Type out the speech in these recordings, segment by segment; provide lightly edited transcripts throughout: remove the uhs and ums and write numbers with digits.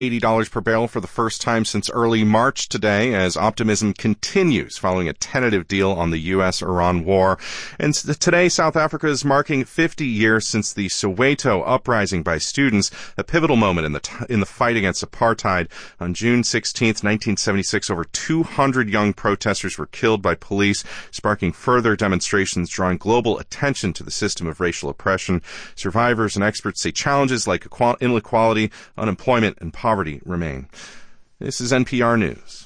$80 per barrel for the first time since early March today as optimism continues following a tentative deal on the U.S.-Iran war. And today, South Africa is marking 50 years since the Soweto uprising by students, a pivotal moment in the fight against apartheid. On June 16th, 1976, over 200 young protesters were killed by police, sparking further demonstrations, drawing global attention to the system of racial oppression. Survivors and experts say challenges like inequality, unemployment, and poverty remain. This is NPR News.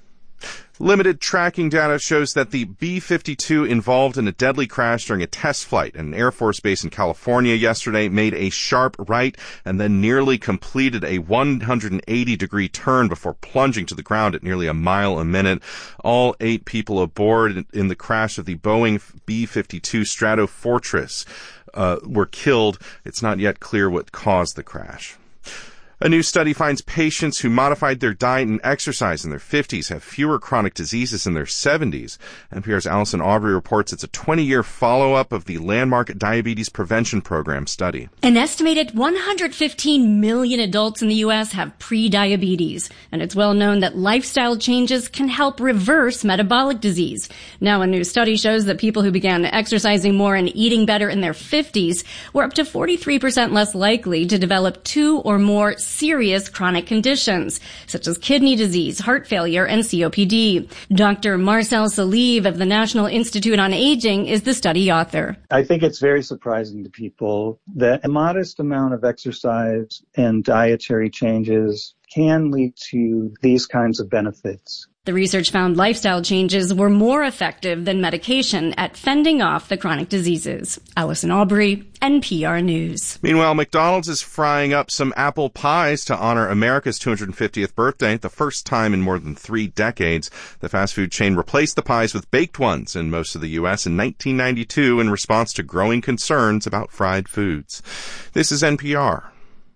Limited tracking data shows that the B-52 involved in a deadly crash during a test flight at an Air Force base in California yesterday made a sharp right and then nearly completed a 180-degree turn before plunging to the ground at nearly a mile a minute. All 8 people aboard in the crash of the Boeing B-52 Stratofortress were killed. It's not yet clear what caused the crash. A new study finds patients who modified their diet and exercise in their 50s have fewer chronic diseases in their 70s. NPR's Allison Aubrey reports it's a 20-year follow-up of the landmark Diabetes Prevention Program study. An estimated 115 million adults in the U.S. have pre-diabetes, and it's well known that lifestyle changes can help reverse metabolic disease. Now, a new study shows that people who began exercising more and eating better in their 50s were up to 43% less likely to develop 2 or more serious chronic conditions, such as kidney disease, heart failure, and COPD. Dr. Marcel Salive of the National Institute on Aging is the study author. I think it's very surprising to people that a modest amount of exercise and dietary changes can lead to these kinds of benefits. The research found lifestyle changes were more effective than medication at fending off the chronic diseases. Allison Aubrey, NPR News. Meanwhile, McDonald's is frying up some apple pies to honor America's 250th birthday, the first time in more than 3 decades. The fast food chain replaced the pies with baked ones in most of the U.S. in 1992 in response to growing concerns about fried foods. This is NPR.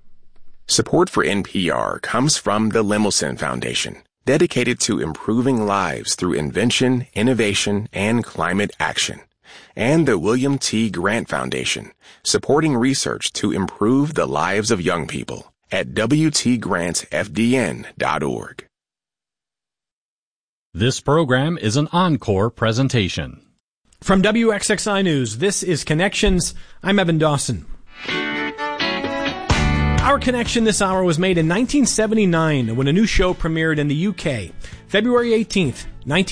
Support for NPR comes from the Lemelson Foundation, dedicated to improving lives through invention, innovation, and climate action. And the William T. Grant Foundation, supporting research to improve the lives of young people at wtgrantfdn.org. This program is an encore presentation. From WXXI News, this is Connections. I'm Evan Dawson. Our connection this hour was made in 1979 when a new show premiered in the UK. February 18th,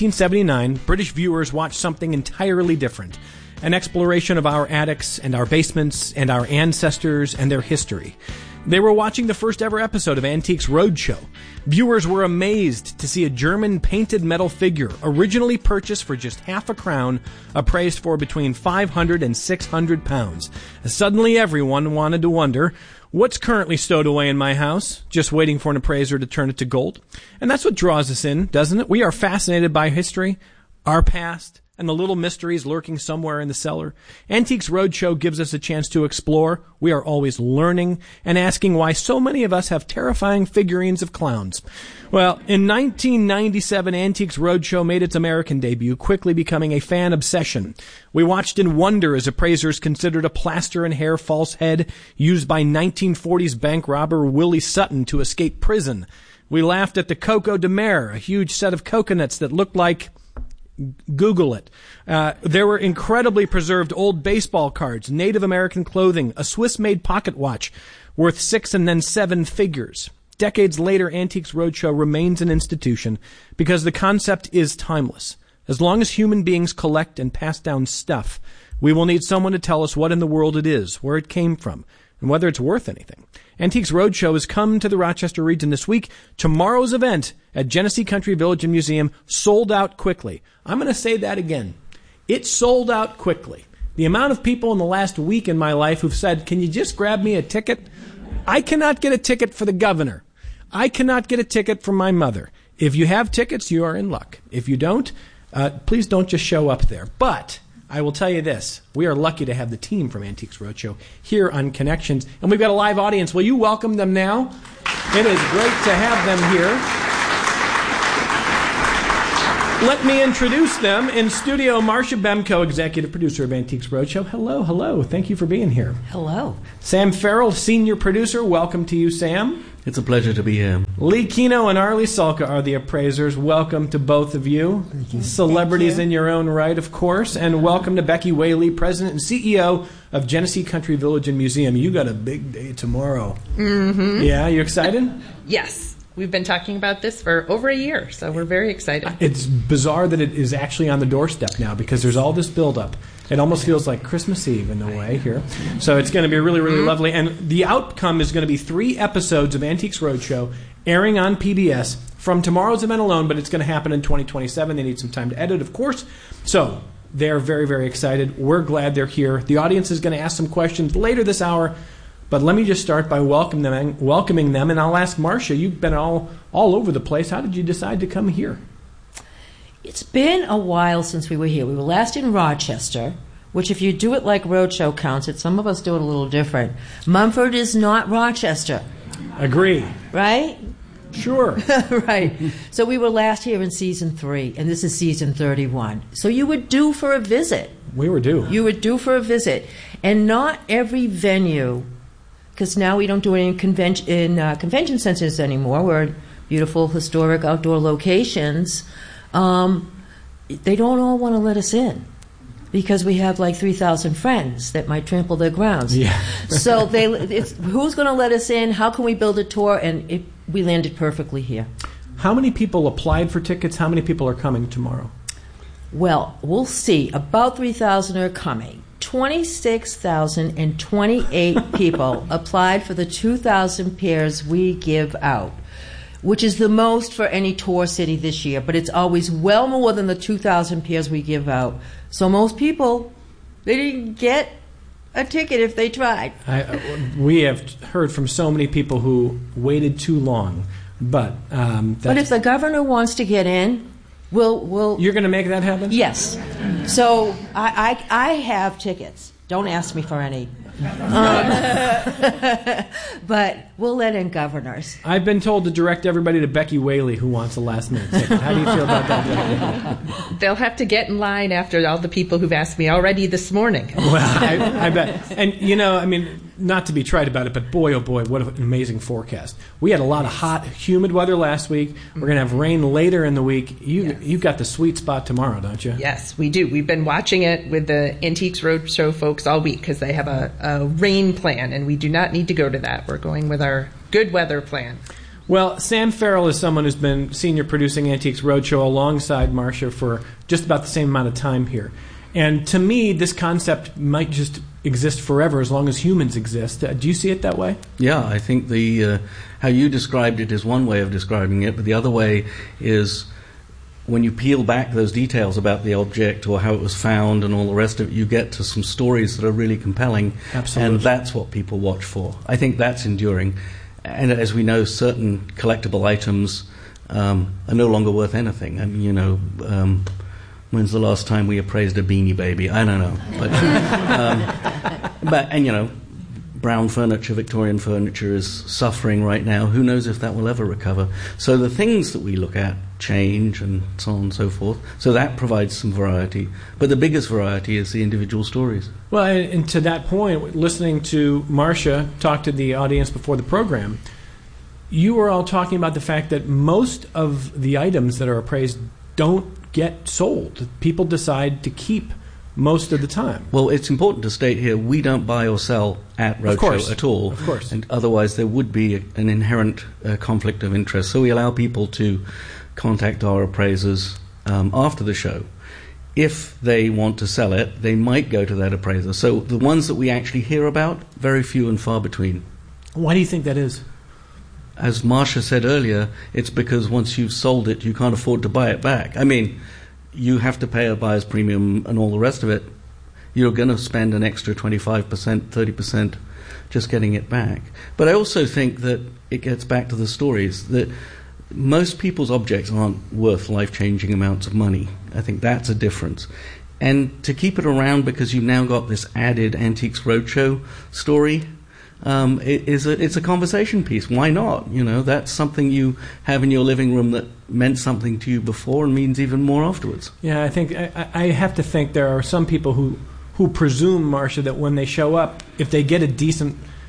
1979, British viewers watched something entirely different. An exploration of our attics and our basements and our ancestors and their history. They were watching the first ever episode of Antiques Roadshow. Viewers were amazed to see a German painted metal figure, originally purchased for just half a crown, appraised for between 500 and 600 pounds. Suddenly everyone wanted to wonder, what's currently stowed away in my house, just waiting for an appraiser to turn it to gold? And that's what draws us in, doesn't it? We are fascinated by history, our past, and the little mysteries lurking somewhere in the cellar. Antiques Roadshow gives us a chance to explore. We are always learning and asking why so many of us have terrifying figurines of clowns. Well, in 1997, Antiques Roadshow made its American debut, quickly becoming a fan obsession. We watched in wonder as appraisers considered a plaster and hair false head used by 1940s bank robber Willie Sutton to escape prison. We laughed at the Coco de Mer, a huge set of coconuts that looked like... Google it. There were incredibly preserved old baseball cards, Native American clothing, a Swiss-made pocket watch worth 6 and then 7 figures. Decades later, Antiques Roadshow remains an institution because the concept is timeless. As long as human beings collect and pass down stuff, we will need someone to tell us what in the world it is, where it came from, and whether it's worth anything. Antiques Roadshow has come to the Rochester region this week. Tomorrow's event at Genesee Country Village and Museum sold out quickly. I'm going to say that again. It sold out quickly. The amount of people in the last week in my life who've said, can you just grab me a ticket? I cannot get a ticket for the governor. I cannot get a ticket for my mother. If you have tickets, you are in luck. If you don't, please don't just show up there. But I will tell you this. We are lucky to have the team from Antiques Roadshow here on Connections. And we've got a live audience. Will you welcome them now? It is great to have them here. Let me introduce them. In studio, Marcia Bemko, executive producer of Antiques Roadshow. Hello, hello. Thank you for being here. Hello. Sam Farrell, senior producer. Welcome to you, Sam. It's a pleasure to be here. Lee Kino and Arlie Salka are the appraisers. Welcome to both of you. Celebrities in your own right, of course. And welcome to Becky Whaley, President and CEO of Genesee Country Village and Museum. You got a big day tomorrow. Mm-hmm. Yeah, you excited? Yes. We've been talking about this for over a year, so we're very excited. It's bizarre that it is actually on the doorstep now because there's all this buildup. It almost feels like Christmas Eve in a way here. So it's going to be really, really lovely. And the outcome is going to be 3 episodes of Antiques Roadshow airing on PBS from tomorrow's event alone, but it's going to happen in 2027. They need some time to edit, of course. So they're very, very excited. We're glad they're here. The audience is going to ask some questions later this hour. But let me just start by welcoming them, and I'll ask Marcia, you've been all over the place. How did you decide to come here? It's been a while since we were here. We were last in Rochester, which if you do it like Roadshow counts it, some of us do it a little different. Mumford is not Rochester. Agree. Right? Sure. Right. So we were last here in season 3, and this is season 31. So you were due for a visit. We were due. You were due for a visit. And not every venue, because now we don't do it in convention centers anymore. We're in beautiful, historic, outdoor locations. They don't all want to let us in because we have like 3,000 friends that might trample their grounds. Yeah. So who's going to let us in? How can we build a tour? And we landed perfectly here. How many people applied for tickets? How many people are coming tomorrow? Well, we'll see. About 3,000 are coming. 26,028 people applied for the 2,000 pairs we give out, which is the most for any tour city this year, but it's always well more than the 2,000 pairs we give out. So most people, they didn't get a ticket if they tried. We have heard from so many people who waited too long, but if the governor wants to get in, we'll You're going to make that happen? Yes. So I have tickets. Don't ask me for any. But we'll let in governors. I've been told to direct everybody to Becky Whaley, who wants a last-minute ticket. How do you feel about that? They'll have to get in line after all the people who've asked me already this morning. Well, I bet. And, not to be trite about it, but boy, oh boy, what an amazing forecast. We had a lot of hot, humid weather last week. We're going to have rain later in the week. You've got the sweet spot tomorrow, don't you? Yes, we do. We've been watching it with the Antiques Roadshow folks all week because they have a rain plan, and we do not need to go to that. We're going with our good weather plan. Well, Sam Farrell is someone who's been senior producing Antiques Roadshow alongside Marcia for just about the same amount of time here. And to me, this concept might just exist forever as long as humans exist. Do you see it that way? Yeah, I think how you described it is one way of describing it, but the other way is when you peel back those details about the object or how it was found and all the rest of it, you get to some stories that are really compelling. Absolutely. And that's what people watch for. I think that's enduring. And as we know, certain collectible items are no longer worth anything. I mean, when's the last time we appraised a Beanie Baby? I don't know. But brown furniture, Victorian furniture is suffering right now. Who knows if that will ever recover? So the things that we look at change and so on and so forth. So that provides some variety. But the biggest variety is the individual stories. Well, and to that point, listening to Marcia talk to the audience before the program, you were all talking about the fact that most of the items that are appraised don't get sold. People decide to keep most of the time. Well, it's important to state here, we don't buy or sell at Roadshow at all. Of course. And otherwise there would be an inherent conflict of interest. So we allow people to contact our appraisers after the show. If they want to sell it, they might go to that appraiser. So the ones that we actually hear about, very few and far between. Why do you think that is? As Marcia said earlier, it's because once you've sold it, you can't afford to buy it back. I mean, you have to pay a buyer's premium and all the rest of it. You're going to spend an extra 25%, 30% just getting it back. But I also think that it gets back to the stories, that most people's objects aren't worth life-changing amounts of money. I think that's a difference. And to keep it around because you've now got this added Antiques Roadshow story, it's a conversation piece. Why not? That's something you have in your living room that meant something to you before and means even more afterwards. Yeah, I think I have to think there are some people who presume, Marcia, that when they show up, if they get a decent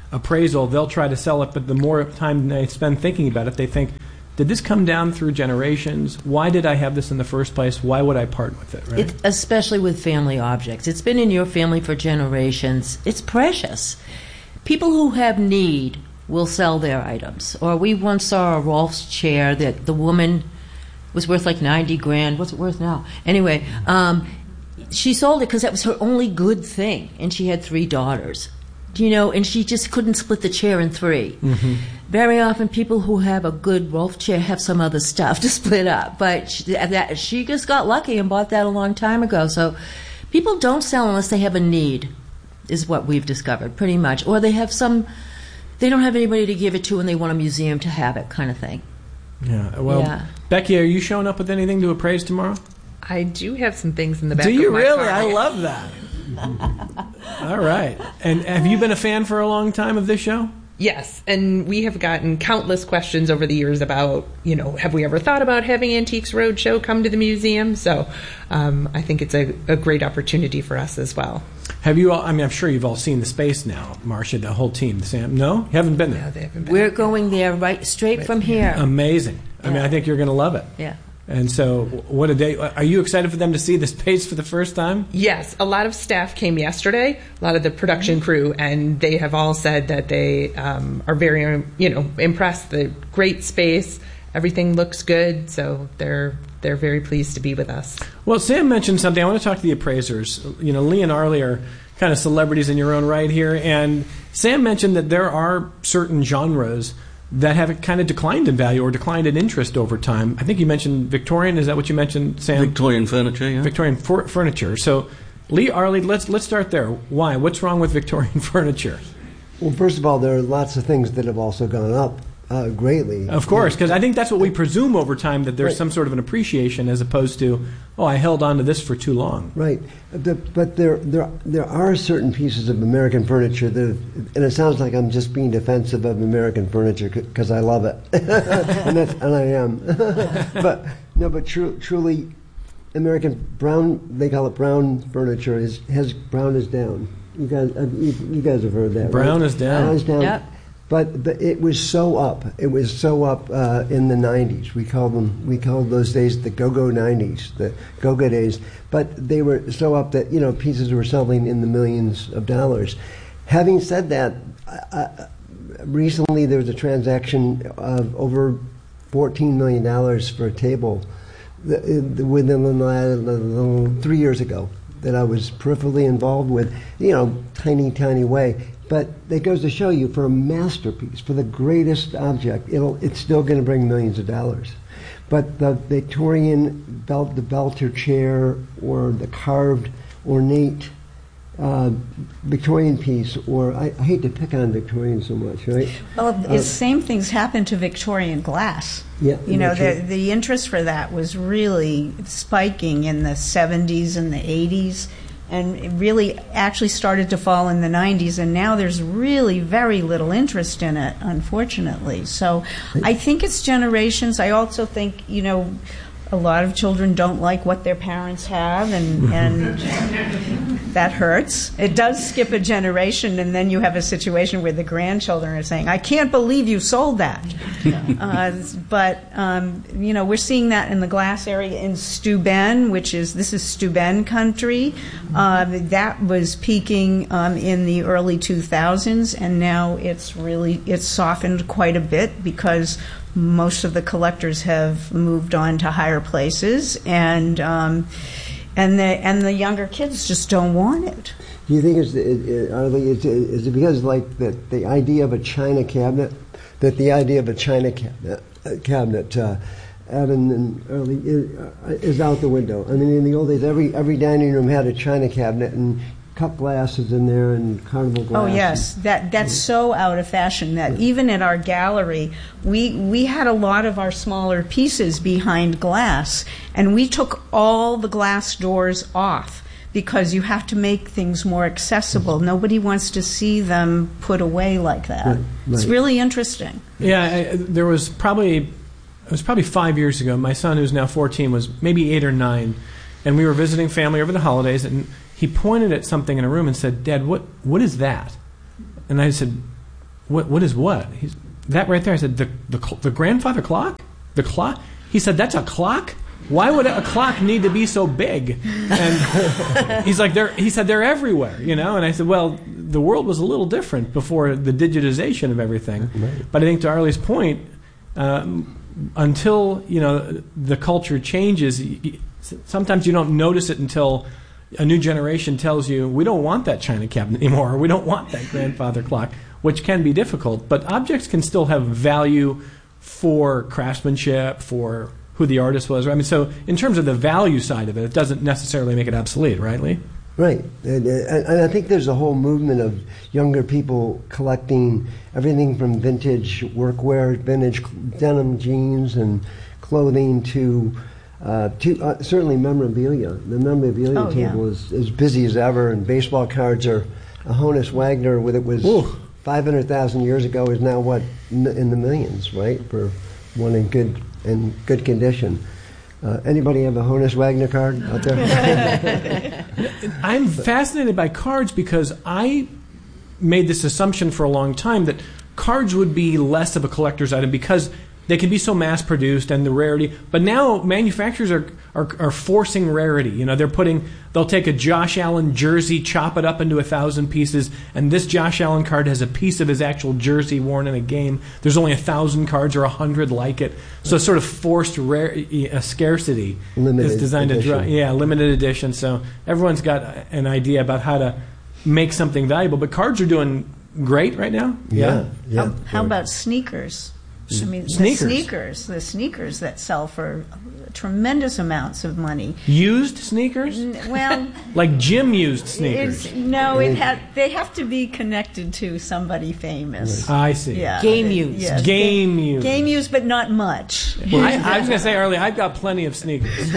appraisal, they'll try to sell it, but the more time they spend thinking about it, they think, did this come down through generations? Why did I have this in the first place? Why would I part with it, right? Especially with family objects. It's been in your family for generations. It's precious. People who have need will sell their items. Or we once saw a Rolf's chair that the woman was worth like $90,000. What's it worth now? Anyway, she sold it because that was her only good thing, and she had 3 daughters. And she just couldn't split the chair in 3. Mm-hmm. Very often, people who have a good Rolf chair have some other stuff to split up. But she just got lucky and bought that a long time ago. So people don't sell unless they have a need, is what we've discovered, pretty much. Or they don't have anybody to give it to and they want a museum to have it, kind of thing. Yeah. Well, Becky, are you showing up with anything to appraise tomorrow? I do have some things in the back of my car. Do you really? car. I love that. All right. And have you been a fan for a long time of this show? Yes, and we have gotten countless questions over the years about, have we ever thought about having Antiques Roadshow come to the museum? So I think it's a great opportunity for us as well. Have you all, I'm sure you've all seen the space now, Marcia, the whole team. Sam, no? You haven't been there? No, they haven't been. We're going there straight from here. Amazing. Yeah. I think you're going to love it. Yeah. And so, what a day. Are you excited for them to see the space for the first time? Yes. A lot of staff came yesterday, a lot of the production crew, and they have all said that they are very, impressed. The great space, everything looks good, so they're very pleased to be with us. Well, Sam mentioned something. I want to talk to the appraisers. Lee and Arlie are kind of celebrities in your own right here, and Sam mentioned that there are certain genres that have kind of declined in value or declined in interest over time. I think you mentioned Victorian. Is that what you mentioned, Sam? Victorian furniture, yeah. Victorian furniture. So, Lee, Arlie, let's start there. Why? What's wrong with Victorian furniture? Well, first of all, there are lots of things that have also gone up greatly. Of course, because I think that's what we presume over time, that there's some sort of an appreciation as opposed to, I held on to this for too long. Right. But there are certain pieces of American furniture that, and it sounds like I'm just being defensive of American furniture because I love it, and I am. but truly, American brown, they call it brown furniture, brown is down. You guys have heard that. Brown is down. Brown is down. Yep. But it was so up. It was so up in the 90s. We called those days the go-go 90s, the go-go days. But they were so up that pieces were selling in the millions of dollars. Having said that, recently there was a transaction of over $14 million for a table within 3 years ago that I was peripherally involved with. Tiny way. But it goes to show you, for a masterpiece, for the greatest object, it's still going to bring millions of dollars. But the Victorian the Belter chair, or the carved, ornate Victorian piece, or I hate to pick on Victorian so much, right? Well, the same things happened to Victorian glass. Yeah, the interest for that was really spiking in the 70s and the 80s. And it really actually started to fall in the 90s, and now there's really very little interest in it, unfortunately. So I think it's generations. I also think, a lot of children don't like what their parents have, and that hurts. It does skip a generation, and then you have a situation where the grandchildren are saying, I can't believe you sold that. We're seeing that in the glass area in Steuben, this is Steuben country. That was peaking in the early 2000s, and now it's softened quite a bit because most of the collectors have moved on to higher places, and the younger kids just don't want it. Do you think is it because the idea of a china cabinet, Evan and Early, is out the window? I mean, in the old days, every dining room had a china cabinet and cut glasses in there and carnival glass. Oh yes, that's so out of fashion that even at our gallery, we had a lot of our smaller pieces behind glass, and we took all the glass doors off because you have to make things more accessible. Nobody wants to see them put away like that. Right. It's really interesting. Yeah, it was probably 5 years ago. My son, who's now 14, was maybe 8 or 9, and we were visiting family over the holidays, and he pointed at something in a room and said, Dad, what is that? And I said, what is what? That right there. I said, the grandfather clock? The clock? He said, that's a clock? Why would a clock need to be so big? And he said, they're everywhere, you know? And I said, well, the world was a little different before the digitization of everything. Right. But I think to Arlie's point, until, you know, the culture changes, sometimes you don't notice it until a new generation tells you, we don't want that china cabinet anymore, or we don't want that grandfather clock, which can be difficult. But objects can still have value for craftsmanship, for who the artist was. I mean, so in terms of the value side of it, it doesn't necessarily make it obsolete, right, Lee? Right. And I think there's a whole movement of younger people collecting everything from vintage workwear, vintage denim jeans and clothing to certainly memorabilia. The memorabilia table is as busy as ever, and baseball cards are a Honus Wagner, with it was 500,000 years ago, is now what, in the millions, right, for one in good condition. Anybody have a Honus Wagner card out there? I'm fascinated by cards because I made this assumption for a long time that cards would be less of a collector's item because they can be so mass-produced and the rarity. But now manufacturers are forcing rarity. You know, they'll take a Josh Allen jersey, chop it up into 1,000 pieces, and this Josh Allen card has a piece of his actual jersey worn in a game. There's only 1,000 cards or 100 like it. So it's sort of forced scarcity. Limited is designed edition. to limited edition. So everyone's got an idea about how to make something valuable. But cards are doing great right now. Yeah. How about sneakers? I mean, the sneakers that sell for tremendous amounts of money. Used sneakers? Well, like gym used sneakers. They have to be connected to somebody famous. I see. Yeah. Game used. Yes. Game used. Game used, but not much. I was going to say earlier, I've got plenty of sneakers.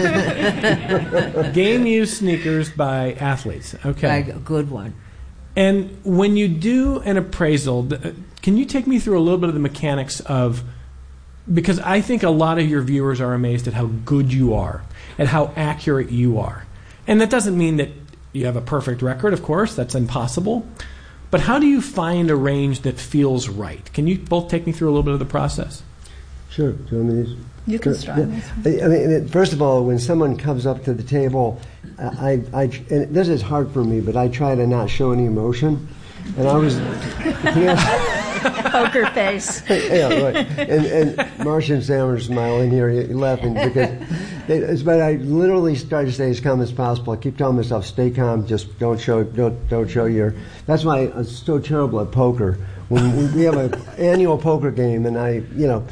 Game used sneakers by athletes. Okay. A good one. And when you do an appraisal, can you take me through a little bit of the mechanics of, because I think a lot of your viewers are amazed at how good you are, at how accurate you are. And that doesn't mean that you have a perfect record, of course, that's impossible. But how do you find a range that feels right? Can you both take me through a little bit of the process? Sure. You can start. I mean, first of all, when someone comes up to the table, and this is hard for me, but I try to not show any emotion. And I was, poker face. Yeah, right. And Marcia and Sam are smiling here, laughing because, but I literally try to stay as calm as possible. I keep telling myself, stay calm, just don't show your. That's why I'm so terrible at poker. When we have an annual poker game, and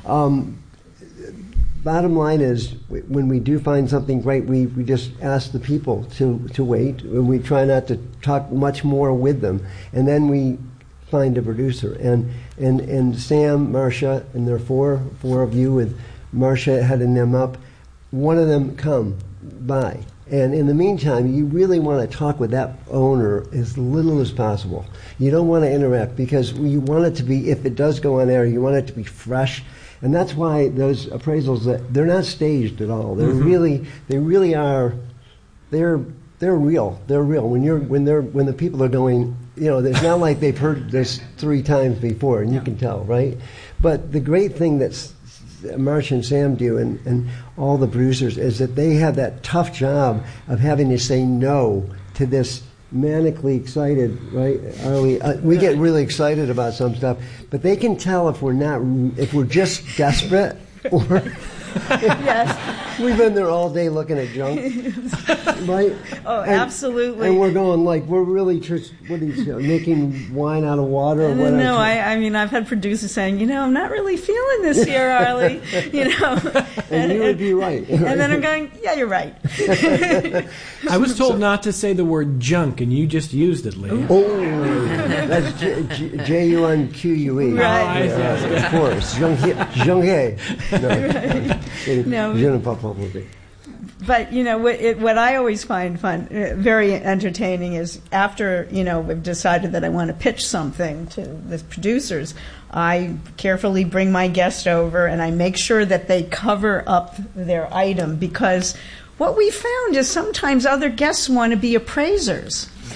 bottom line is, when we do find something great, we just ask the people to wait, and we try not to talk much more with them, and then we find a producer. And Sam, Marcia, and there are four of you with Marcia heading them up. One of them come by, and in the meantime, you really want to talk with that owner as little as possible. You don't want to interact because you want it to be, if it does go on air, you want it to be fresh. And that's why those appraisals, they're not staged at all. They're really are. They're real. They're real. When the people are going, it's not like they've heard this 3 times before, and you can tell, right? But the great thing that Marcia and Sam do, and all the producers, is that they have that tough job of having to say no to this manically excited, right? We get really excited about some stuff, but they can tell if we're just desperate, or yes, we've been there all day looking at junk, right? Oh, absolutely. And we're going we're really just making wine out of water or whatever. No, I mean, I've had producers saying, I'm not really feeling this here, Arlie. And you would be right. And then I'm going, yeah, you're right. I was told not to say the word junk, and you just used it, Lee. Oh, that's Junque. Right. Of course. Junque. No. But what I always find fun, very entertaining, is after we've decided that I want to pitch something to the producers, I carefully bring my guest over and I make sure that they cover up their item, because what we found is sometimes other guests want to be appraisers.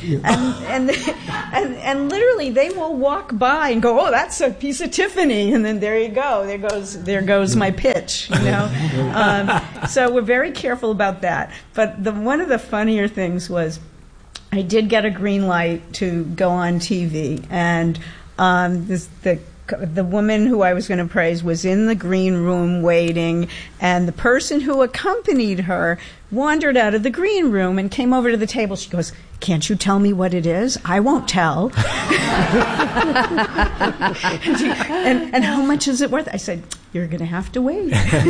And literally they will walk by and go, oh, that's a piece of Tiffany, and then there you go, there goes my pitch, you know. So we're very careful about that. But one of the funnier things was I did get a green light to go on TV, and the woman who I was going to praise was in the green room waiting, and the person who accompanied her wandered out of the green room and came over to the table. She goes, "Can't you tell me what it is? I won't tell." and how much is it worth? I said, "You're going to have to wait."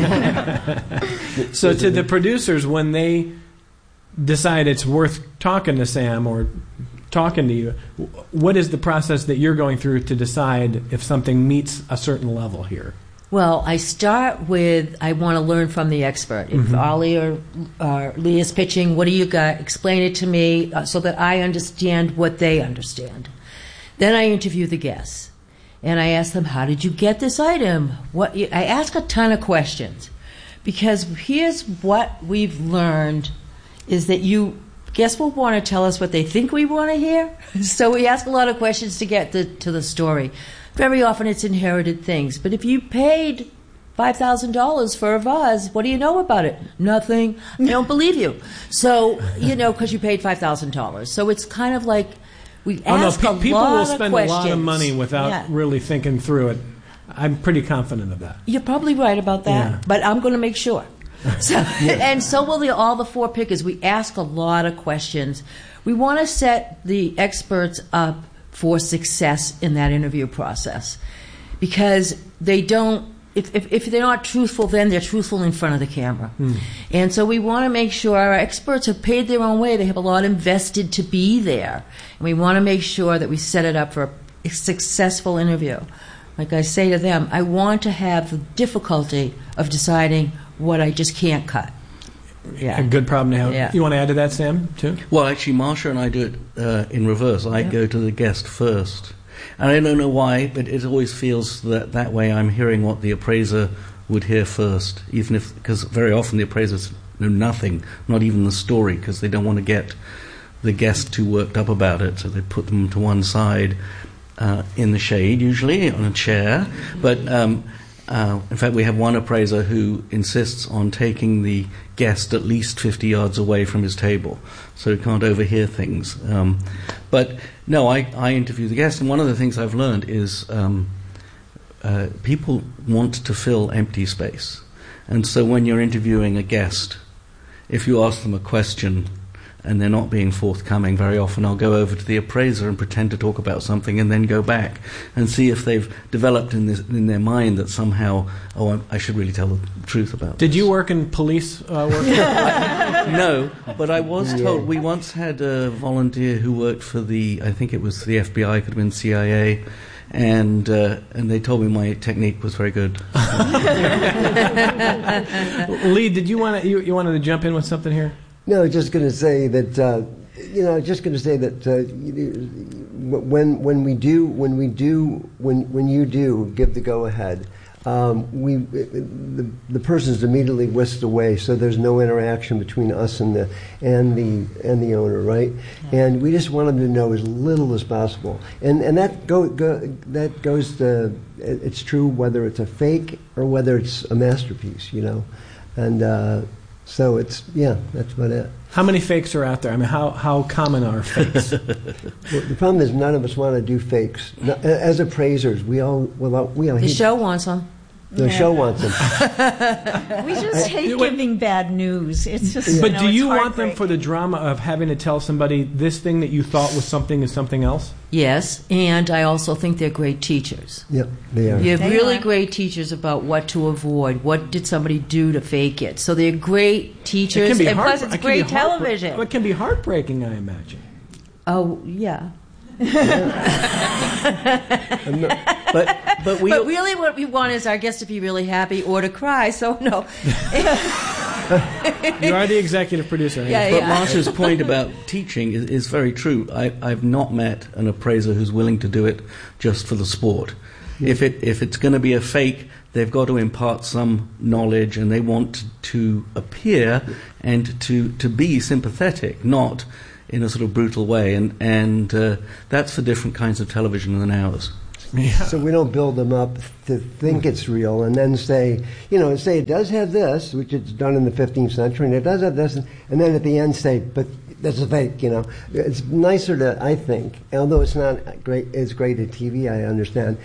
So to the producers, when they decide it's worth talking to Sam or talking to you, what is the process that you're going through to decide if something meets a certain level here? Well, I start with, I want to learn from the expert. If Ollie or Lee is pitching, what do you got? Explain it to me so that I understand what they understand. Then I interview the guests. And I ask them, how did you get this item? I ask a ton of questions. Because here's what we've learned is that guests will want to tell us what they think we want to hear. So we ask a lot of questions to get to the story. Very often it's inherited things. But if you paid $5,000 for a vase, what do you know about it? Nothing. I don't believe you. So, because you paid $5,000. So it's kind of like we ask a lot of questions. People will spend a lot of money without really thinking through it. I'm pretty confident of that. You're probably right about that, but I'm going to make sure. So, and so will all the four pickers. We ask a lot of questions. We want to set the experts up for success in that interview process, because they don't. If they're not truthful, then they're truthful in front of the camera. And so we want to make sure our experts have paid their own way. They have a lot invested to be there, and we want to make sure that we set it up for a successful interview. Like I say to them, I want to have the difficulty of deciding what I just can't cut. A good problem to have. Yeah. You want to add to that, Sam, too? Well, actually, Marsha and I do it in reverse. I go to the guest first. And I don't know why, but it always feels that way I'm hearing what the appraiser would hear first, because very often the appraisers know nothing, not even the story, because they don't want to get the guest too worked up about it, so they put them to one side in the shade, usually, on a chair. But in fact, we have one appraiser who insists on taking the guest at least 50 yards away from his table, so he can't overhear things. But no, I interview the guest, and one of the things I've learned is people want to fill empty space. And so when you're interviewing a guest, if you ask them a question and they're not being forthcoming, very often I'll go over to the appraiser and pretend to talk about something and then go back and see if they've developed in their mind that somehow, I should really tell the truth about this. Did you work in police work? No, but I was told, we once had a volunteer who worked for I think it was the FBI, could have been CIA, and they told me my technique was very good. Lee, did you you wanted to jump in with something here? No, just going to say that when you do give the go ahead, the person's immediately whisked away, so there's no interaction between us and the owner, right? And we just want them to know as little as possible, and that goes to, it's true whether it's a fake or whether it's a masterpiece, and. So that's about it. How many fakes are out there? I mean, how common are fakes? The problem is none of us want to do fakes. As appraisers, we all the show wants them. The show wants them. We just hate giving bad news. It's just. But do you want them for the drama of having to tell somebody this thing that you thought was something is something else? Yes, and I also think they're great teachers. Yep, they are. You have really great teachers about what to avoid. What did somebody do to fake it? So they're great teachers, and plus it's great television. It can be heartbreaking, I imagine. Oh, yeah. But really what we want is our guests to be really happy or to cry, so no. You are the executive producer. But Marsha's point about teaching is very true. I've not met an appraiser who's willing to do it just for the sport. If it's going to be a fake, they've got to impart some knowledge, and they want to appear and to be sympathetic, not in a sort of brutal way, and that's for different kinds of television than ours. Yeah. So we don't build them up to think it's real and then say it does have this, which it's done in the 15th century, and it does have this, and then at the end say, but that's a fake, It's nicer to, I think, although it's not great at TV, I understand,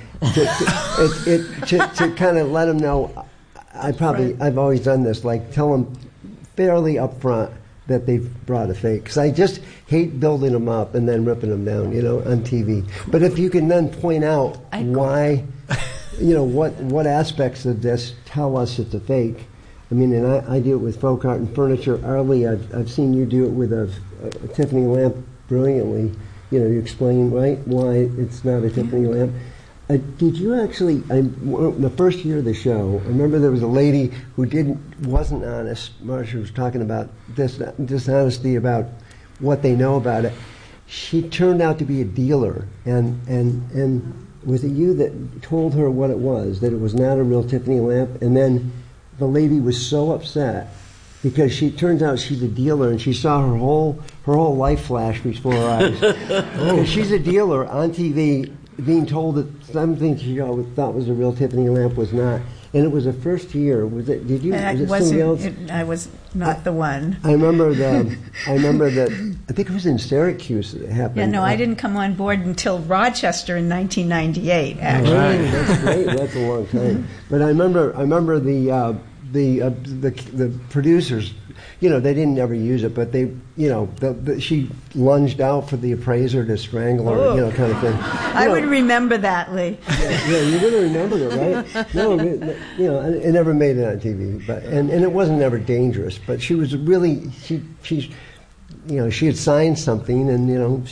to kind of let them know. I've always done this, like tell them fairly upfront that they've brought a fake, because I just hate building them up and then ripping them down, on TV. But if you can then point out why, what aspects of this tell us it's a fake. I mean, and I do it with folk art and furniture. Arlie, I've seen you do it with a Tiffany lamp brilliantly. You explain why it's not a Tiffany lamp. Did you actually? The first year of the show, I remember there was a lady who wasn't honest. Marsha was talking about dishonesty about what they know about it. She turned out to be a dealer, and was it you that told her what it was? That it was not a real Tiffany lamp, and then the lady was so upset because turns out she's a dealer, and she saw her whole life flash before her eyes. Because she's a dealer on TV, being told that something she thought was a real Tiffany lamp was not. And it was the first year. Was it? Did you? Was it somebody else? I was not the one. I remember that. I think it was in Syracuse that it happened. Yeah, no, I didn't come on board until Rochester in 1998. Actually, that's great. That's a long time. But I remember the producers. They didn't ever use it, but they, she lunged out for the appraiser to strangle her, kind of thing. I would remember that, Lee. Yeah, you're going to remember it, right? No, it never made it on TV, but and it wasn't ever dangerous. But she was really she had signed something, and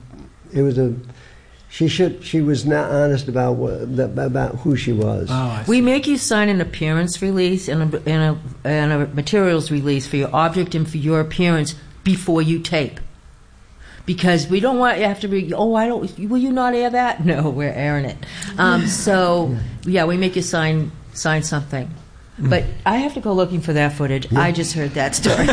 she was not honest about who she was. Oh, we make you sign an appearance release and a materials release for your object and for your appearance before you tape, because we don't want you to have to be. Will you not air that? No, we're airing it. We make you sign something. But I have to go looking for that footage. Yeah. I just heard that story.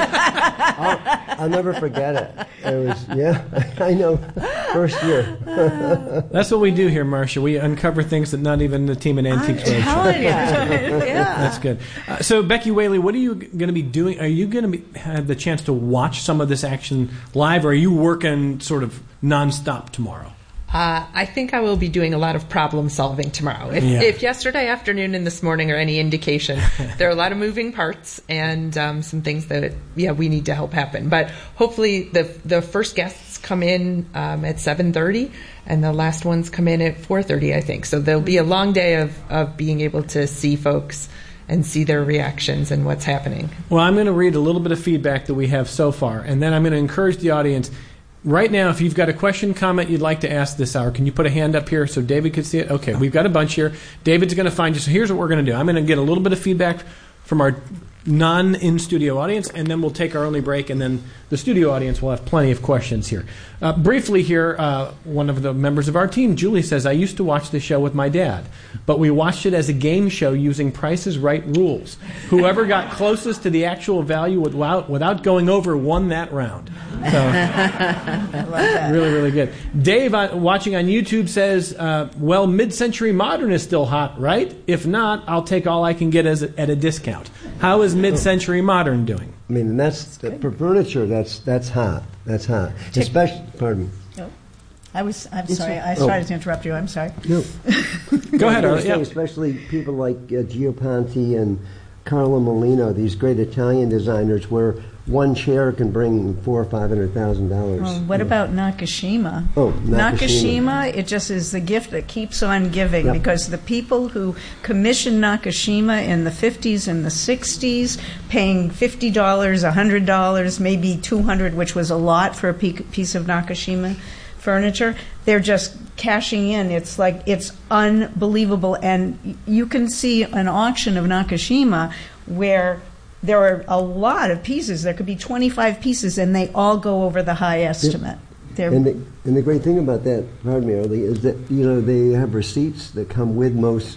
Yeah. I'll never forget it. It was, I know, first year. That's what we do here, Marcia. We uncover things that not even the team at Antiques Roadshow. Yeah. That's good. So, Becky Whaley, what are you going to be doing? Are you going to have the chance to watch some of this action live, or are you working sort of nonstop tomorrow? I think I will be doing a lot of problem solving tomorrow. If yesterday afternoon and this morning are any indication, there are a lot of moving parts and some things that we need to help happen. But hopefully the first guests come in at 7:30 and the last ones come in at 4:30, I think. So there'll be a long day of being able to see folks and see their reactions and what's happening. Well, I'm going to read a little bit of feedback that we have so far, and then I'm going to encourage the audience. Right now, if you've got a question, comment you'd like to ask this hour, can you put a hand up here so David could see it? Okay, we've got a bunch here. David's going to find you. So here's what we're going to do. I'm going to get a little bit of feedback from our non-in-studio audience, and then we'll take our only break, and then the studio audience will have plenty of questions here. Briefly here, one of the members of our team, Julie, says, I used to watch the show with my dad, but we watched it as a game show using Price is Right rules. Whoever got closest to the actual value without going over won that round. So, I love that. Really, really good. Dave, watching on YouTube, says, well, mid-century modern is still hot, right? If not, I'll take all I can get at a discount. How is mid-century modern doing? I mean, for furniture. That's hot. That's hot. Especially, pardon me. No. I'm sorry. I started to interrupt you. I'm sorry. No. Go ahead. Especially people like Gio Ponti and Carlo Molino, these great Italian designers, where one chair can bring $400,000 or $500,000. What about Nakashima? Nakashima, it just is the gift that keeps on giving, because the people who commissioned Nakashima in the 50s and the 60s, paying $50, $100, maybe $200, which was a lot for a piece of Nakashima furniture, they're just cashing in. It's unbelievable. And you can see an auction of Nakashima where there are a lot of pieces. There could be 25 pieces, and they all go over the high estimate. And the great thing about that, pardon me, Arlie, is that they have receipts that come with most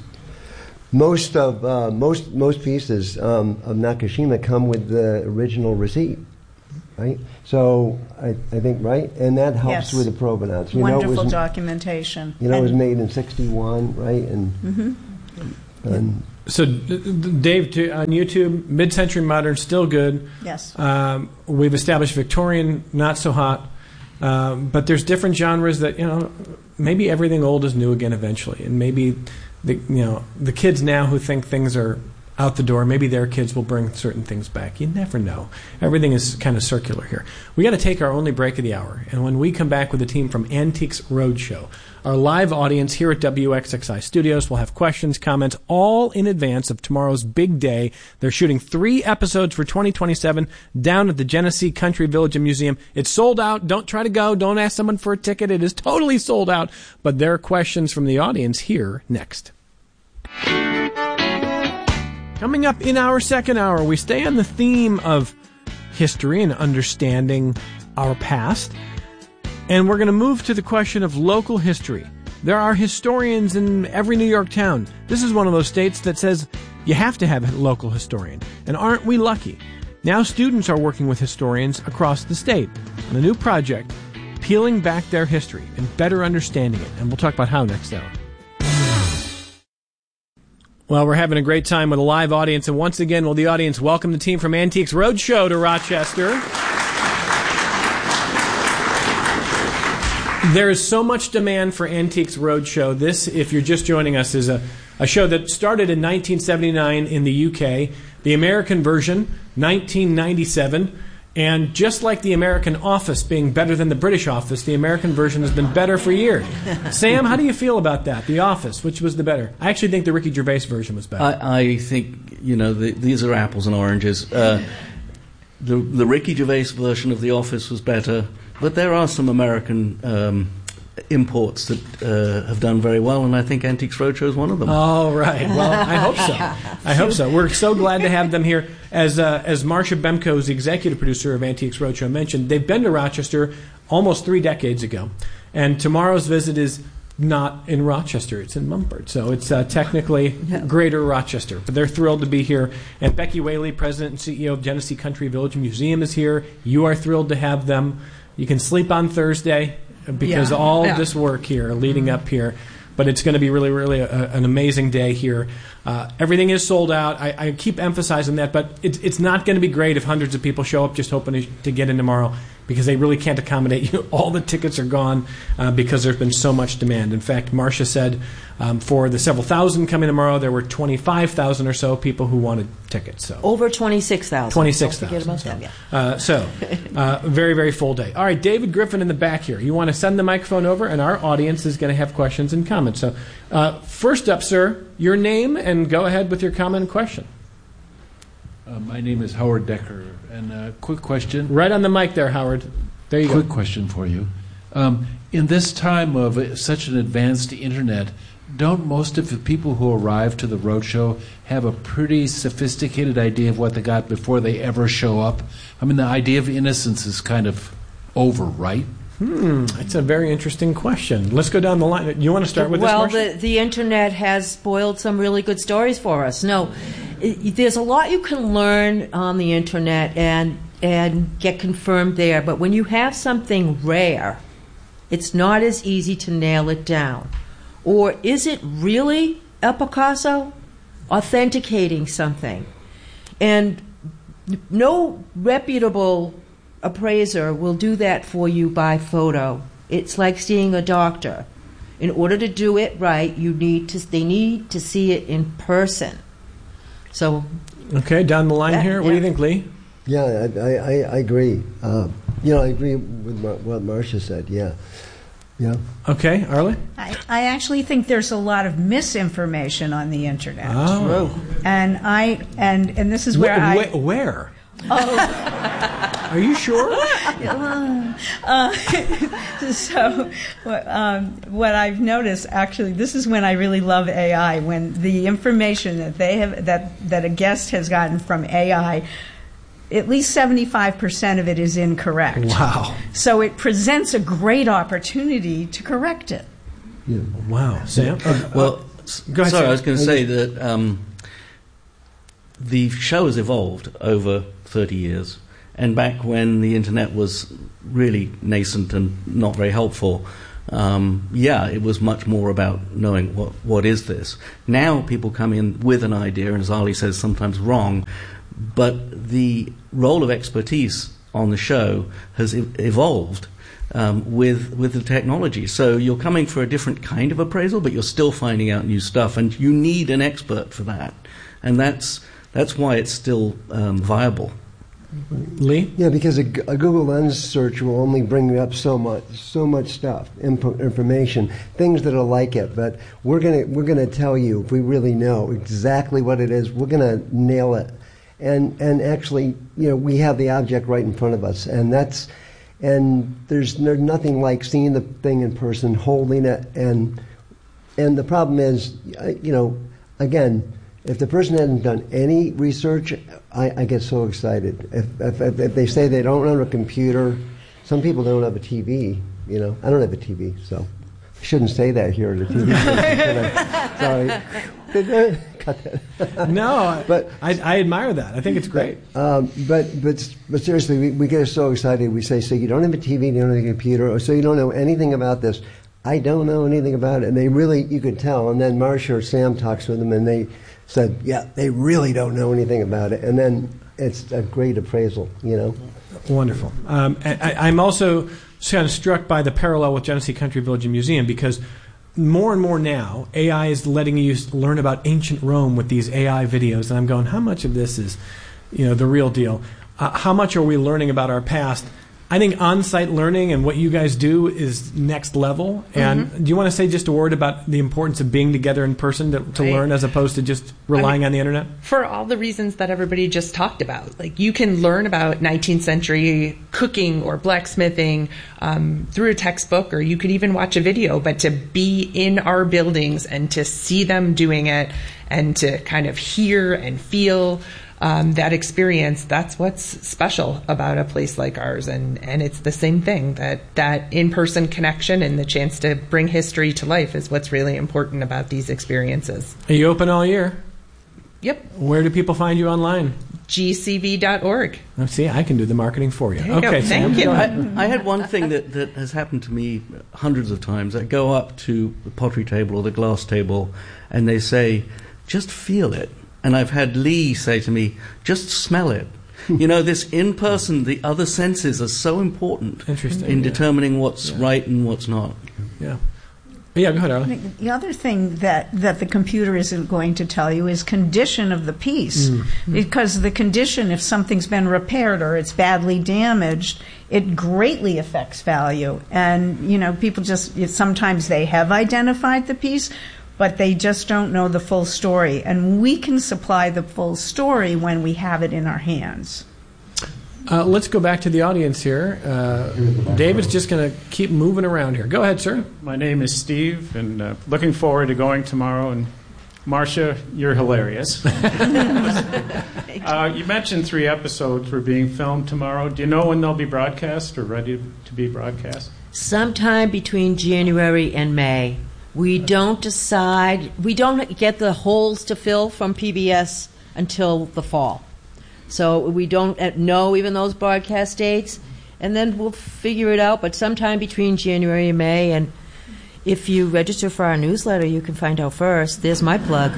pieces of Nakashima come with the original receipt. right? So I think, right? And that helps Yes. with the provenance. Wonderful documentation. It was made in 61, right? And So, Dave, on YouTube, mid-century modern, still good. Yes. We've established Victorian, not so hot. But there's different genres that, maybe everything old is new again eventually. And maybe, the kids now who think things are out the door, maybe their kids will bring certain things back. You never know. Everything is kind of circular here. We got to take our only break of the hour. And when we come back with the team from Antiques Roadshow, our live audience here at WXXI Studios will have questions, comments, all in advance of tomorrow's big day. They're shooting 3 episodes for 2027 down at the Genesee Country Village and Museum. It's sold out. Don't try to go. Don't ask someone for a ticket. It is totally sold out. But there are questions from the audience here next. Coming up in our second hour, we stay on the theme of history and understanding our past. And we're going to move to the question of local history. There are historians in every New York town. This is one of those states that says you have to have a local historian. And aren't we lucky? Now students are working with historians across the state on a new project, peeling back their history and better understanding it. And we'll talk about how next hour. Well, we're having a great time with a live audience. And once again, will the audience welcome the team from Antiques Roadshow to Rochester. There is so much demand for Antiques Roadshow. This, if you're just joining us, is a show that started in 1979 in the UK. The American version, 1997. And just like the American Office being better than the British Office, the American version has been better for years. Sam, how do you feel about that? The Office, which was the better? I actually think the Ricky Gervais version was better. I think, these are apples and oranges. The Ricky Gervais version of The Office was better, but there are some American imports that have done very well, and I think Antiques Roadshow is one of them. Oh, right. Well, I hope so. I hope so. We're so glad to have them here. As Marcia Bemko, the executive producer of Antiques Roadshow, mentioned, they've been to Rochester almost 3 decades ago, and tomorrow's visit is not in Rochester. It's in Mumford. So it's technically Greater Rochester. But they're thrilled to be here. And Becky Whaley, President and CEO of Genesee Country Village Museum, is here. You are thrilled to have them. You can sleep on Thursday because all of this work here leading up here. But it's going to be really, really an amazing day here. Everything is sold out. I keep emphasizing that, but it's not going to be great if hundreds of people show up just hoping to get in tomorrow, because they really can't accommodate you. All the tickets are gone because there's been so much demand. In fact, Marcia said for the several thousand coming tomorrow, there were 25,000 or so people who wanted tickets. So over 26,000. 26,000. Don't forget about them, yeah. Very, very full day. All right, David Griffin in the back here. You want to send the microphone over, and our audience is going to have questions and comments. So first up, sir, your name, and go ahead with your comment and question. My name is Howard Decker, and a quick question. Right on the mic there, Howard. There you go. Quick question for you. In this time of such an advanced internet, don't most of the people who arrive to the roadshow have a pretty sophisticated idea of what they got before they ever show up? I mean, the idea of innocence is kind of over, right? That's a very interesting question. Let's go down the line. You want to start with this, Marcia? Well, the internet has spoiled some really good stories for us. No, there's a lot you can learn on the internet and get confirmed there. But when you have something rare, it's not as easy to nail it down. Or is it really a Picasso authenticating something? And no reputable appraiser will do that for you by photo. It's like seeing a doctor. In order to do it right, they need to see it in person. So, okay, down the line here. What do you think, Lee? Yeah, I agree. I agree with what Marcia said. Yeah. Okay, Arlie? I actually think there's a lot of misinformation on the internet. Oh. And this is where Where? Oh. Are you sure? So what I've noticed, actually, this is when I really love AI, when the information that they have that a guest has gotten from AI, at least 75% of it is incorrect. Wow. So it presents a great opportunity to correct it. Yeah. Wow. Sam? Go ahead. Sorry, Sam. I was going to say that the show has evolved over 30 years, And back when the internet was really nascent and not very helpful, it was much more about knowing what is this. Now people come in with an idea, and as Ali says, sometimes wrong, but the role of expertise on the show has evolved with the technology. So you're coming for a different kind of appraisal, but you're still finding out new stuff, and you need an expert for that. And that's why it's still viable. Lee? Yeah, because a Google Lens search will only bring up so much stuff, information, things that are like it. But we're gonna tell you, if we really know exactly what it is, we're gonna nail it. And actually, we have the object right in front of us, and there's nothing like seeing the thing in person, holding it, and the problem is, again, if the person hasn't done any research, I get so excited. If they say they don't own a computer, some people don't have a TV. I don't have a TV, so I shouldn't say that here at the TV station. Sorry. Cut that. No, but I admire that. I think it's great. But seriously, we get so excited. We say, so you don't have a TV, you don't have a computer, or so you don't know anything about this. I don't know anything about it. And they really, you could tell. And then Marcia or Sam talks with them, and they said, yeah, they really don't know anything about it. And then it's a great appraisal, Wonderful. I'm also kind of struck by the parallel with Genesee Country Village and Museum, because more and more now, AI is letting you learn about ancient Rome with these AI videos. And I'm going, how much of this is, the real deal? How much are we learning about our past? I think on-site learning and what you guys do is next level. And do you want to say just a word about the importance of being together in person to learn, as opposed to just relying on the internet? For all the reasons that everybody just talked about. Like, you can learn about 19th century cooking or blacksmithing through a textbook, or you could even watch a video. But to be in our buildings and to see them doing it, and to kind of hear and feel that experience, that's what's special about a place like ours. And it's the same thing, that in-person connection and the chance to bring history to life is what's really important about these experiences. Are you open all year? Yep. Where do people find you online? gcv.org. See, I can do the marketing for you. Okay, Thank Sam, you. I had one thing that has happened to me hundreds of times. I go up to the pottery table or the glass table, and they say, just feel it. And I've had Lee say to me, just smell it. This in-person, the other senses are so important in determining what's right and what's not. Yeah. Yeah, go ahead, Arlie. The other thing that the computer isn't going to tell you is condition of the piece. Because the condition, if something's been repaired or it's badly damaged, it greatly affects value. And, people sometimes they have identified the piece, but they just don't know the full story. And we can supply the full story when we have it in our hands. Let's go back to the audience here. David's just going to keep moving around here. Go ahead, sir. My name is Steve, and looking forward to going tomorrow. And Marcia, you're hilarious. You mentioned 3 episodes were being filmed tomorrow. Do you know when they'll be broadcast or ready to be broadcast? Sometime between January and May. We don't decide. We don't get the holes to fill from PBS until the fall. So we don't know even those broadcast dates. And then we'll figure it out. But sometime between January and May. And if you register for our newsletter, you can find out first. There's my plug.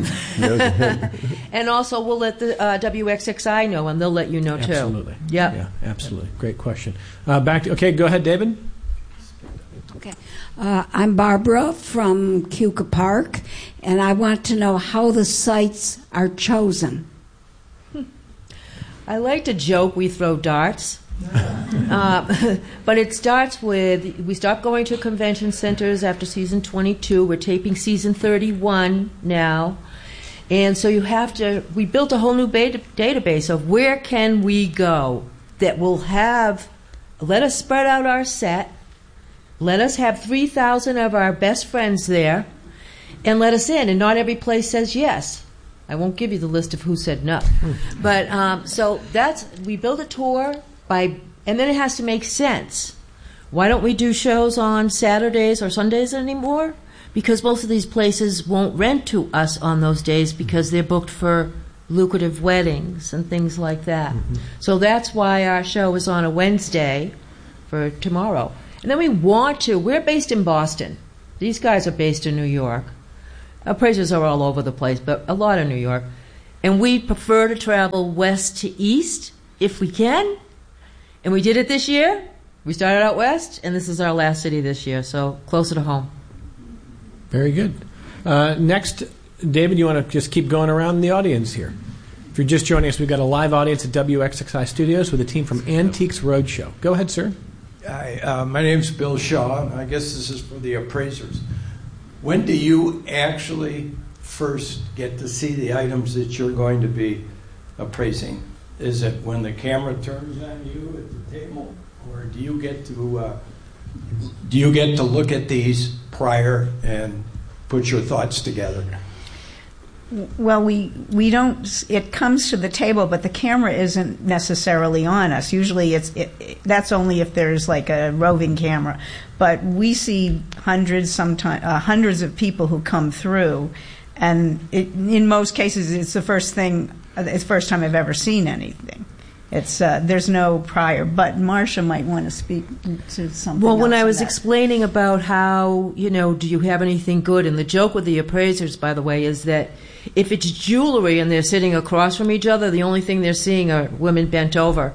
And also we'll let the WXXI know, and they'll let you know too. Absolutely. Yep. Yeah, absolutely. Great question. Okay, go ahead, David. Okay. I'm Barbara from Keuka Park, and I want to know how the sites are chosen. I like to joke we throw darts. But it starts with, we stopped going to convention centers after season 22. We're taping season 31 now. And so we built a whole new database of where can we go that will let us spread out our set, let us have 3,000 of our best friends there, and let us in. And not every place says yes. I won't give you the list of who said no. But so we build a tour and then it has to make sense. Why don't we do shows on Saturdays or Sundays anymore? Because most of these places won't rent to us on those days because they're booked for lucrative weddings and things like that. So that's why our show is on a Wednesday for tomorrow. And then we're based in Boston. These guys are based in New York. Appraisers are all over the place, but a lot in New York. And we prefer to travel west to east if we can. And we did it this year. We started out west, and this is our last city this year, so closer to home. Very good. Next, David, you want to just keep going around the audience here? If you're just joining us, we've got a live audience at WXXI Studios with a team from Antiques Roadshow. Go ahead, sir. Hi, my name's Bill Shaw, and I guess this is for the appraisers. When do you actually first get to see the items that you're going to be appraising? Is it when the camera turns on you at the table, or do you get to look at these prior and put your thoughts together? Well, we don't. It comes to the table, but the camera isn't necessarily on us. Usually, that's only if there's like a roving camera. But we see hundreds of people who come through, and in most cases, it's the first time I've ever seen anything. It's there's no prior. But Marcia might want to speak to something. Well, when else I was that. explaining about how, do you have anything good, and the joke with the appraisers, by the way, is that if it's jewelry and they're sitting across from each other, the only thing they're seeing are women bent over.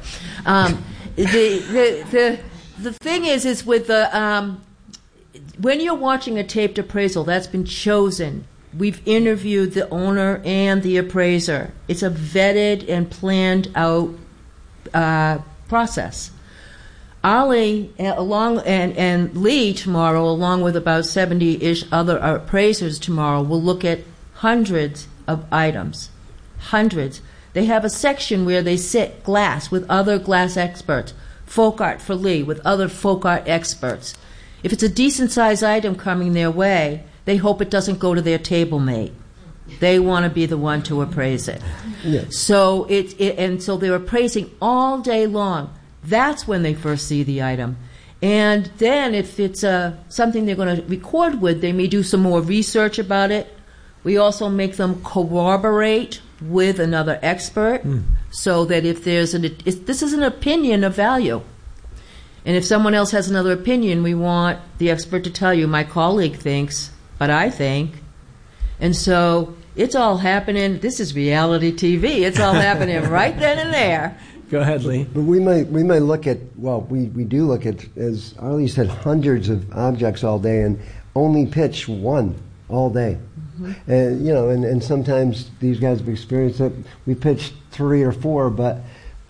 The thing is with the when you're watching a taped appraisal that's been chosen, we've interviewed the owner and the appraiser. It's a vetted and planned out process. Ali and Lee tomorrow, along with about 70-ish other appraisers tomorrow, will look at hundreds of items. Hundreds. They have a section where they sit glass with other glass experts. Folk art for Lee with other folk art experts. If it's a decent-sized item coming their way, they hope it doesn't go to their table mate. They want to be the one to appraise it. Yes. So so they're appraising all day long. That's when they first see the item. And then if it's something they're going to record with, they may do some more research about it. We also make them corroborate with another expert so that if there's this is an opinion of value. And if someone else has another opinion, we want the expert to tell you, my colleague thinks, but I think. And so it's all happening. This is reality TV. It's all happening right then and there. Go ahead, Lee. But we might look at, we do look at, as Arlie said, hundreds of objects all day and only pitch one all day. And and sometimes these guys have experienced it. We pitched 3 or 4, but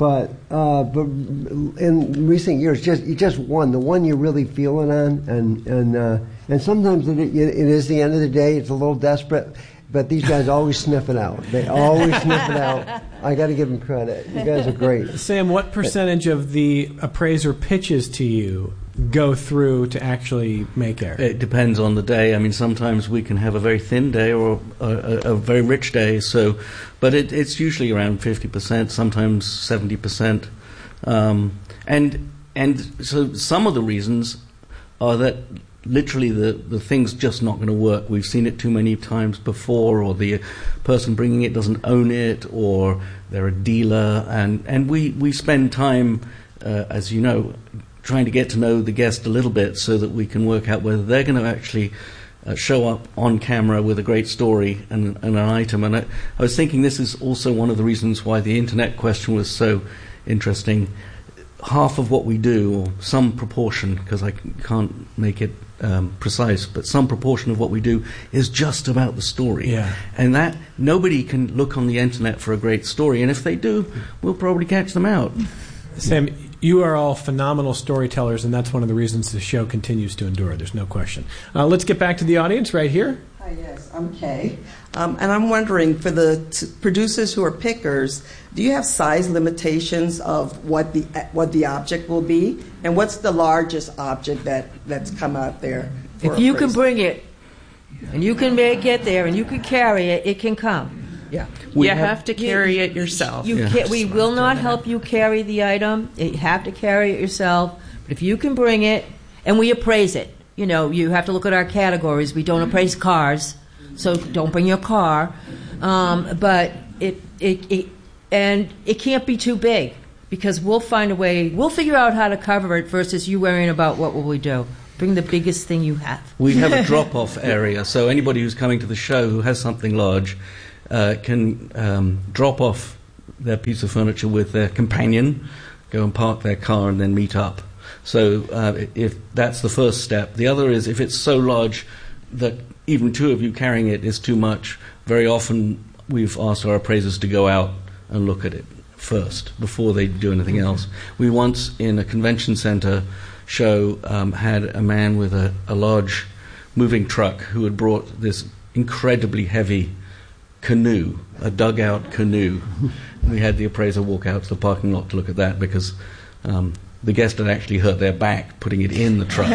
in recent years, just one, the one you're really feeling on, and sometimes it is the end of the day. It's a little desperate, but these guys always sniff it out. They always sniff it out. I got to give them credit. You guys are great. Sam, what percentage of the appraiser pitches to you go through to actually make air? It depends on the day. I mean, sometimes we can have a very thin day or a very rich day. So, but it's usually around 50%, sometimes 70%, and so some of the reasons are that literally the thing's just not going to work. We've seen it too many times before, or the person bringing it doesn't own it, or they're a dealer, and we spend time, as you know, trying to get to know the guest a little bit so that we can work out whether they're going to actually show up on camera with a great story and an item. And I was thinking this is also one of the reasons why the internet question was so interesting. Half of what we do, or some proportion, because I can't make it precise, but some proportion of what we do is just about the story. Yeah. And that nobody can look on the internet for a great story, and if they do, we'll probably catch them out. Sam, you are all phenomenal storytellers, and that's one of the reasons the show continues to endure. There's no question. Let's get back to the audience right here. Hi, yes, I'm Kay. And I'm wondering, for the producers who are pickers, do you have size limitations of what the object will be? And what's the largest object that's come out there? If you can bring it, and you can get there, and you can carry it, it can come. Yeah. You have to carry it yourself. We will not help you carry the item. You have to carry it yourself. But if you can bring it, and we appraise it. You have to look at our categories. We don't appraise cars, so don't bring your car. But it can't be too big because we'll find a way. We'll figure out how to cover it versus you worrying about what will we do. Bring the biggest thing you have. We have a drop-off area, so anybody who's coming to the show who has something large can drop off their piece of furniture with their companion, go and park their car, and then meet up. So if that's the first step. The other is if it's so large that even two of you carrying it is too much, very often we've asked our appraisers to go out and look at it first before they do anything else. We once, in a convention center show, had a man with a large moving truck who had brought this incredibly heavy canoe, a dugout canoe. We had the appraiser walk out to the parking lot to look at that because the guest had actually hurt their back putting it in the truck.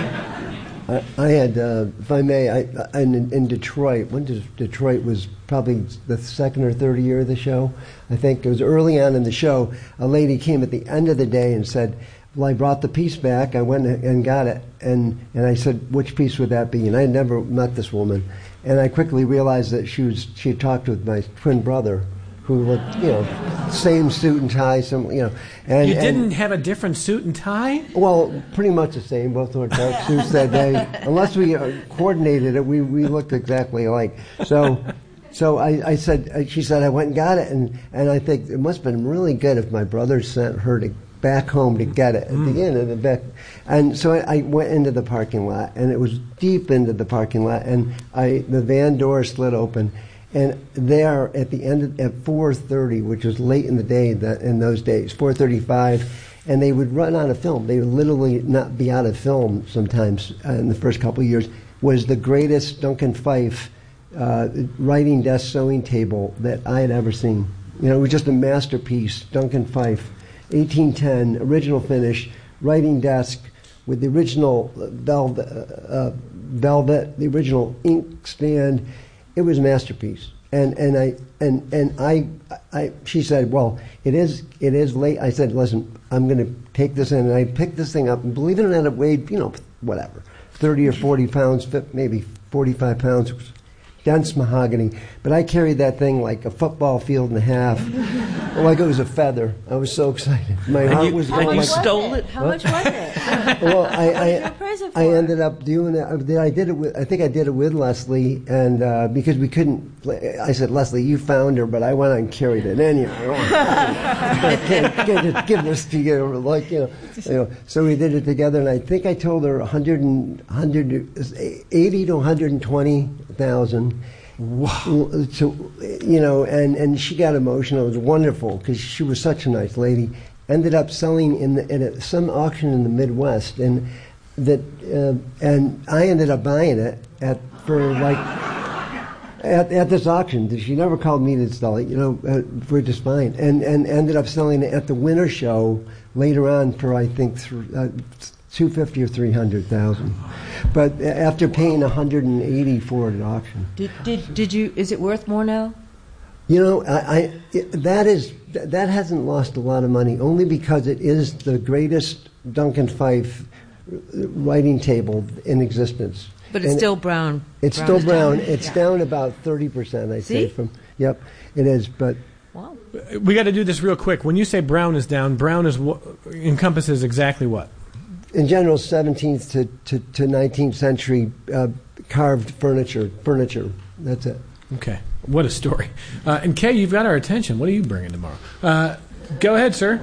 I had, if I may, in Detroit, when Detroit was probably the second or third year of the show, I think it was early on in the show, a lady came at the end of the day and said, well, I brought the piece back, I went and got it, and I said, which piece would that be? And I had never met this woman, and I quickly realized that she had talked with my twin brother, who looked, same suit and tie, And you didn't have a different suit and tie? Well, pretty much the same. Both wore dark suits that day. Unless we coordinated it, we looked exactly alike. So I said, she said, I went and got it, and I think it must have been really good if my brother sent her back home to get it at the end of the back. And so I went into the parking lot, and it was deep into the parking lot, and the van door slid open. And there, at the end, at 4:30, which was late in the day in those days, 4:35, and they would run out of film. They would literally not be out of film sometimes in the first couple of years, was the greatest Duncan Phyfe writing desk sewing table that I had ever seen. It was just a masterpiece, Duncan Phyfe, 1810, original finish, writing desk with the original velvet, the original ink stand. It was a masterpiece, and she said, well, it is late. I said, listen, I'm going to take this in, and I picked this thing up, and believe it or not, it weighed, 30 or 40 pounds, maybe 45 pounds. It was dense mahogany, but I carried that thing like a football field and a half, like it was a feather. I was so excited. My heart was going. And you stole it? How much was it? Well, I ended up doing it. I think I did it with Leslie, and because we couldn't. I said, Leslie, you found her, but I went out and carried it anyway. I can't just give this to you, So we did it together, and I think I told her 80 to 120,000. Wow. So, and she got emotional. It was wonderful because she was such a nice lady. Ended up selling in some auction in the Midwest, and I ended up buying it at this auction. She never called me to sell it, for just buying, and ended up selling it at the winter show later on for I think $250,000 or $300,000, but after paying $180 for it at auction. Did you? Is it worth more now? That hasn't lost a lot of money, only because it is the greatest Duncan Phyfe writing table in existence. But it's still brown. It's still brown. It's down about 30%, I say. Yep, it is. But wow, we got to do this real quick. When you say brown is down, brown encompasses exactly what? In general, 17th to 19th century carved furniture. That's it. Okay. What a story. And Kay, you've got our attention. What are you bringing tomorrow? Go ahead, sir.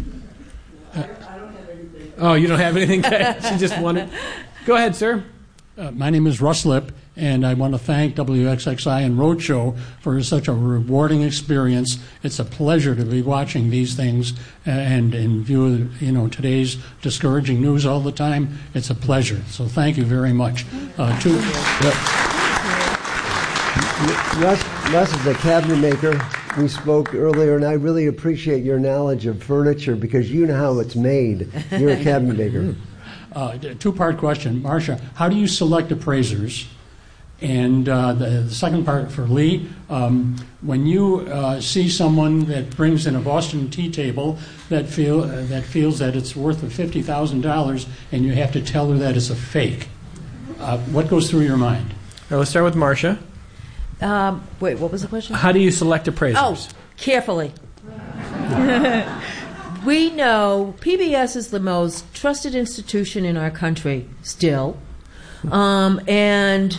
Oh, you don't have anything, Kay? She just wanted. Go ahead, sir. My name is Russ Lipp, and I want to thank WXXI and Roadshow for such a rewarding experience. It's a pleasure to be watching these things and in view of today's discouraging news all the time. It's a pleasure. So thank you very much. Russ is a cabinet maker. We spoke earlier, and I really appreciate your knowledge of furniture because you know how it's made. You're a cabinet maker. Two-part question. Marcia, how do you select appraisers? And the second part for Lee, when you see someone that brings in a Boston tea table that feels that it's worth $50,000 and you have to tell her that it's a fake, what goes through your mind? Let's start with Marcia. Wait, what was the question? How do you select appraisers? Oh, carefully. We know PBS is the most trusted institution in our country still. And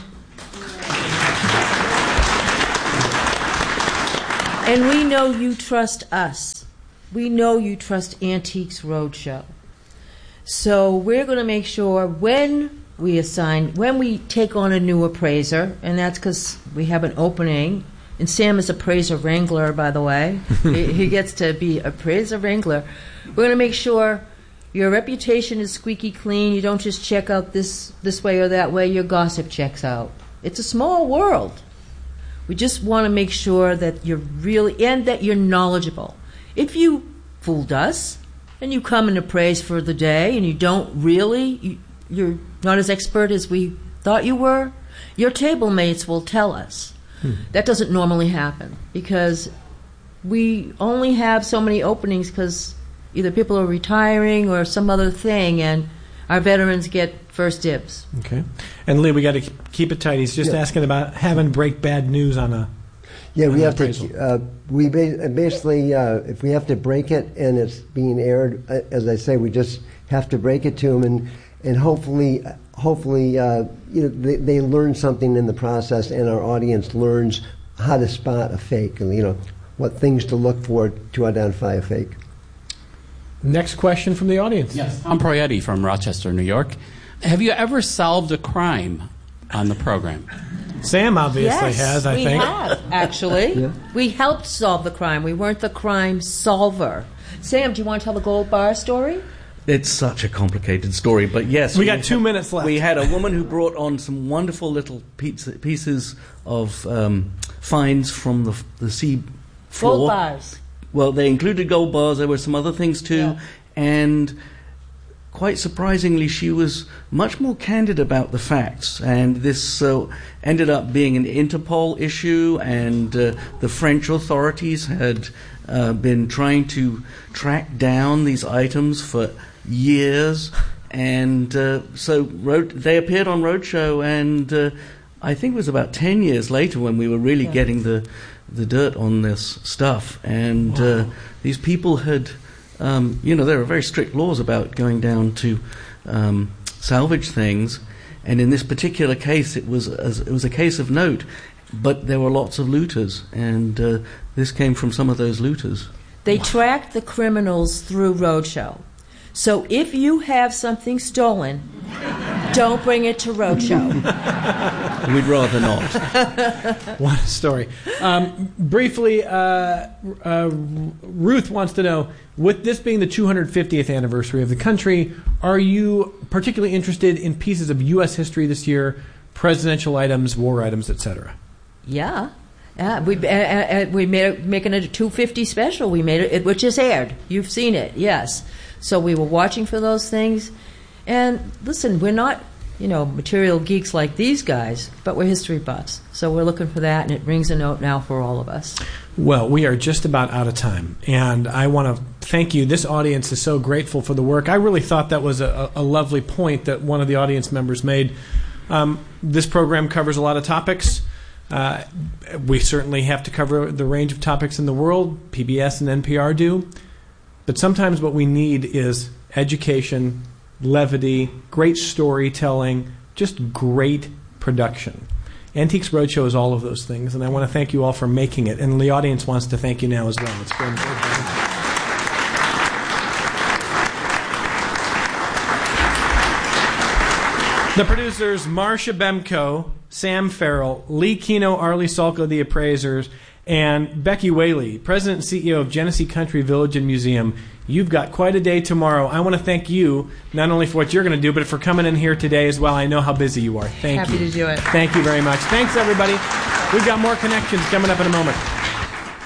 we know you trust us. We know you trust Antiques Roadshow. So we're going to make sure when we take on a new appraiser, and that's because we have an opening, and Sam is appraiser wrangler, by the way. he gets to be appraiser wrangler. We're going to make sure your reputation is squeaky clean. You don't just check out this way or that way. Your gossip checks out. It's a small world. We just want to make sure that you're really, and that you're knowledgeable. If you fooled us and you come and appraise for the day and you don't really, you're not as expert as we thought you were, your table mates will tell us. That doesn't normally happen because we only have so many openings because either people are retiring or some other thing, and our veterans get first dibs. Okay. And Lee, we got to keep it tight. He's just asking about having break bad news on a. Yeah, we have to. We basically, if we have to break it and it's being aired, as I say, we just have to break it to them, and hopefully, they learn something in the process, and our audience learns how to spot a fake, and what things to look for to identify a fake. Next question from the audience. Yes, I'm Proietti from Rochester, New York. Have you ever solved a crime on the program? Sam obviously has, I think. We have, actually. Yeah. We helped solve the crime. We weren't the crime solver. Sam, do you want to tell the gold bar story? It's such a complicated story, but yes. We got 2 minutes left. We had a woman who brought on some wonderful little pieces of finds from the sea floor. Gold bars. Well, they included gold bars. There were some other things too. Yeah. And quite surprisingly, she was much more candid about the facts. And this ended up being an Interpol issue, and the French authorities had been trying to track down these items for years. And so they appeared on Roadshow, and I think it was about 10 years later when we were really getting the dirt on this stuff. And these people had, there are very strict laws about going down to salvage things. And in this particular case, it was a case of note, but there were lots of looters, and this came from some of those looters. They tracked the criminals through Roadshow. So if you have something stolen, don't bring it to Roadshow. We'd rather not. What a story. Briefly, Ruth wants to know, with this being the 250th anniversary of the country, are you particularly interested in pieces of U.S. history this year, presidential items, war items, etc.? Yeah. We making it a 250 special. We made it, which is aired. You've seen it, yes. So we were watching for those things. And listen, we're not, material geeks like these guys, but we're history buffs. So we're looking for that, and it rings a note now for all of us. Well, we are just about out of time, and I want to thank you. This audience is so grateful for the work. I really thought that was a lovely point that one of the audience members made. This program covers a lot of topics. We certainly have to cover the range of topics in the world. PBS and NPR do. But sometimes what we need is education, levity, great storytelling, just great production. Antiques Roadshow is all of those things, and I want to thank you all for making it. And the audience wants to thank you now as well. It's been the producers, Marcia Bemko, Sam Farrell, Lee Kino, Arlie Salka, the appraisers, and Becky Whaley, President and CEO of Genesee Country Village and Museum. You've got quite a day tomorrow. I want to thank you, not only for what you're going to do, but for coming in here today as well. I know how busy you are. Thank you. Happy to do it. Thank you very much. Thanks, everybody. We've got more connections coming up in a moment.